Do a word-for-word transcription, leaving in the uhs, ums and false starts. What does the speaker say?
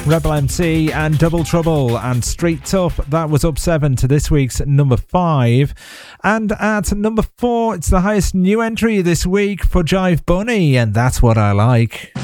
Rebel M C and Double Trouble and Straight Tough. That was up seven to this week's number five. And at number four, it's the highest new entry this week for Jive Bunny, and That's What I Like.